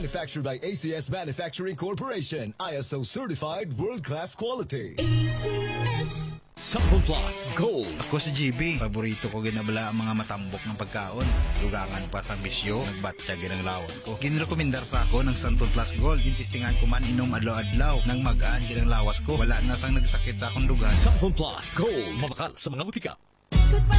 Manufactured by ACS Manufacturing Corporation, ISO certified world-class quality. ACS Sample Plus Gold. Ako si GB. Paborito ko ginabala ang mga matambok ng pagkaon. Lugangan pa sa bisyo, nagbatya ginang lawas ko. Ginrekomendar sa ako ng Sample Plus Gold. Gintistingan ko man inom adlaw-adlaw. Nang magaan ginang lawas ko. Wala na sang nagsakit sa akong lugan. Sample Plus Gold. Mabakal sa mga butika.